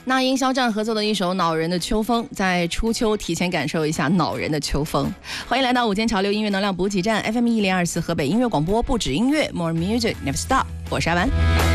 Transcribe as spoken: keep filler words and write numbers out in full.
那英肖战合作的一首《恼人的秋风》，在初秋提前感受一下恼人的秋风。欢迎来到午间潮流音乐能量补给站 F M 一零二四河北音乐广播，不止音乐 ，More Music Never Stop。我是阿文。